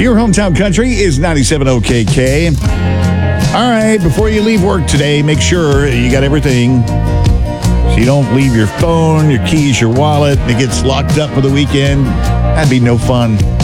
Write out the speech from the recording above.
Your hometown country is 97 OKK. All right, before you leave work today, make sure you got everything so you don't leave your phone, your keys, your wallet, and it gets locked up for the weekend. That'd be no fun.